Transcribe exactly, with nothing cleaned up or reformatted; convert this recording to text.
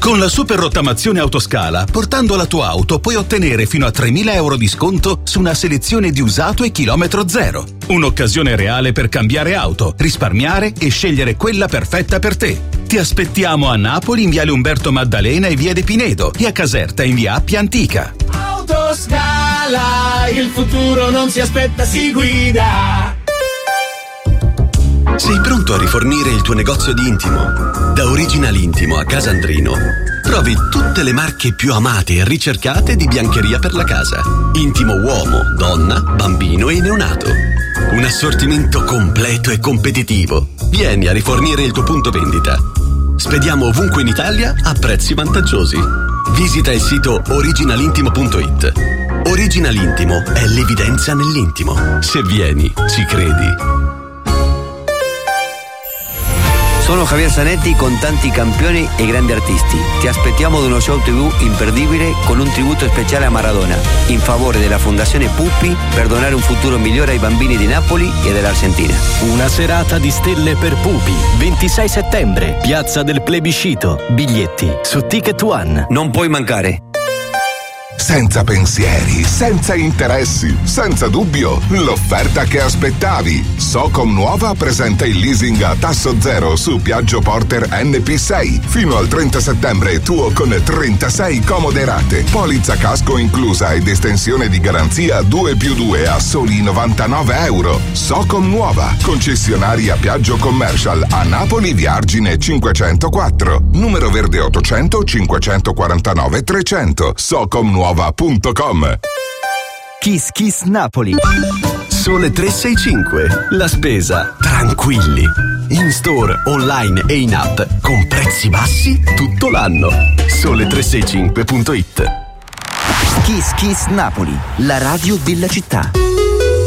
Con la super rottamazione Autoscala, portando la tua auto puoi ottenere fino a tremila euro di sconto su una selezione di usato e chilometro zero. Un'occasione reale per cambiare auto, risparmiare e scegliere quella perfetta per te. Ti aspettiamo a Napoli in viale Umberto Maddalena e via De Pinedo e a Caserta in via Appia Antica. Autoscala, il futuro non si aspetta, si guida. Sei pronto a rifornire il tuo negozio di intimo? Da Original Intimo a Casandrino trovi tutte le marche più amate e ricercate di biancheria per la casa. Intimo uomo, donna, bambino e neonato. Un assortimento completo e competitivo. Vieni a rifornire il tuo punto vendita. Spediamo ovunque in Italia a prezzi vantaggiosi. Visita il sito original intimo punto it. Original Intimo è l'evidenza nell'intimo. Se vieni, ci credi. Sono Javier Zanetti con tanti campioni e grandi artisti. Ti aspettiamo ad uno show tivù imperdibile con un tributo speciale a Maradona in favore della Fondazione Puppi per donare un futuro migliore ai bambini di Napoli e dell'Argentina. Una serata di stelle per Pupi, ventisei settembre, Piazza del Plebiscito. Biglietti su Ticket One. Non puoi mancare. Senza pensieri, senza interessi, senza dubbio, l'offerta che aspettavi. Socom Nuova presenta il leasing a tasso zero su Piaggio Porter N P sei. Fino al trenta settembre tuo con trentasei comode rate. Polizza casco inclusa ed estensione di garanzia due più due a soli novantanove euro. Socom Nuova, concessionaria Piaggio Commercial a Napoli via Argine cinquecentoquattro. Numero verde ottocento cinquecentoquarantanove trecento. Socom Nuova. Punto com. Kiss Kiss Napoli. Sole trecentosessantacinque. La spesa tranquilli. In store, online e in app con prezzi bassi tutto l'anno. Sole trecentosessantacinque punto it. Kiss Kiss Napoli, la radio della città.